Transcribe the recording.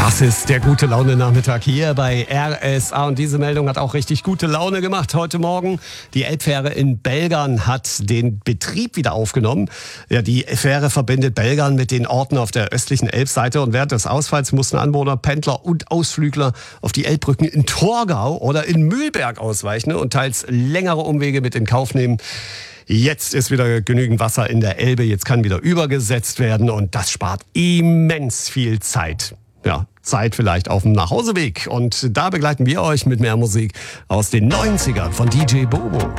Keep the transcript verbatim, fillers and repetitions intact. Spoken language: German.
Das ist der gute Laune-Nachmittag hier bei R S A und diese Meldung hat auch richtig gute Laune gemacht heute Morgen. Die Elbfähre in Belgern hat den Betrieb wieder aufgenommen. Ja, die Fähre verbindet Belgern mit den Orten auf der östlichen Elbseite und während des Ausfalls mussten Anwohner, Pendler und Ausflügler auf die Elbbrücken in Torgau oder in Mühlberg ausweichen und teils längere Umwege mit in Kauf nehmen. Jetzt ist wieder genügend Wasser in der Elbe, jetzt kann wieder übergesetzt werden und das spart immens viel Zeit. Ja, Zeit vielleicht auf dem Nachhauseweg. Und da begleiten wir euch mit mehr Musik aus den neunzigern von D J Bobo.